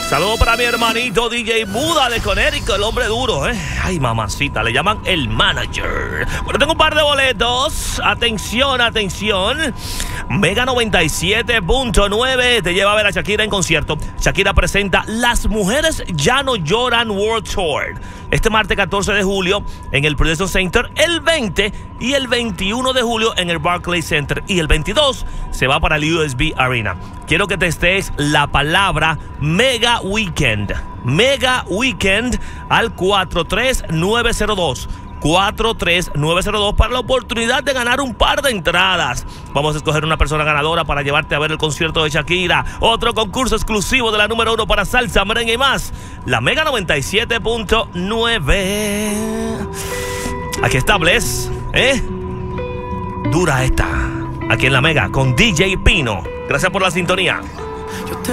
Saludos para mi hermanito DJ Buda de Connecticut, el hombre duro, ¿eh? Ay, mamacita, le llaman el manager. Bueno, tengo un par de boletos. Atención, atención. Mega 97.9 te lleva a ver a Shakira en concierto. Shakira presenta Las Mujeres Ya No Lloran World Tour. Este martes 14 de julio en el Prudential Center, el 20 y el 21 de julio en el Barclays Center. Y el 22 se va para el USB Arena. Quiero que testes la palabra Mega Weekend. Mega Weekend al 43902. 43902 para la oportunidad de ganar un par de entradas. Vamos a escoger una persona ganadora para llevarte a ver el concierto de Shakira. Otro concurso exclusivo de la número 1 para salsa, merengue y más. La Mega 97.9. Aquí está Bless, dura esta. Aquí en la Mega con DJ Pino. Gracias por la sintonía.